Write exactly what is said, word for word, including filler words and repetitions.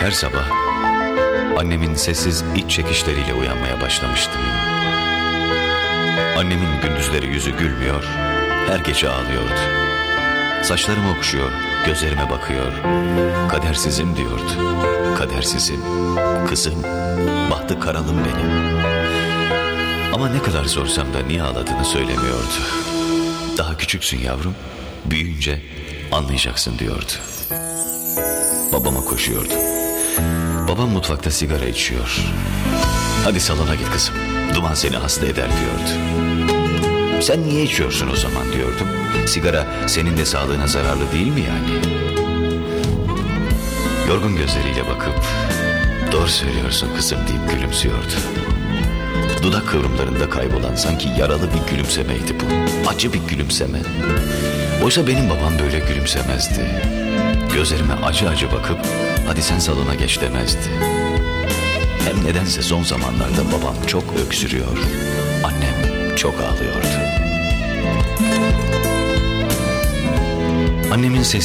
Her sabah annemin sessiz iç çekişleriyle uyanmaya başlamıştım. Annemin gündüzleri yüzü gülmüyor, her gece ağlıyordu. Saçlarımı okşuyor, gözlerime bakıyor. Kadersizim diyordu. Kadersizim, kızım, bahtı karalım benim. Ama ne kadar sorsam da niye ağladığını söylemiyordu. Daha küçüksün yavrum, büyüyünce anlayacaksın diyordu. Babama koşuyordu. Babam mutfakta sigara içiyor. Hadi salona git kızım, duman seni hasta eder diyordu. Sen niye içiyorsun o zaman diyordum. Sigara senin de sağlığına zararlı değil mi yani? Yorgun gözleriyle bakıp doğru söylüyorsun kızım deyip gülümsüyordu. Dudak kıvrımlarında kaybolan sanki yaralı bir gülümsemeydi bu. Acı bir gülümseme. Oysa benim babam böyle gülümsemezdi. Gözlerime acı acı bakıp hadi sen salona geç demezdi. Hem nedense son zamanlarda babam çok öksürüyor. Annem çok ağlıyordu. Annemin sesi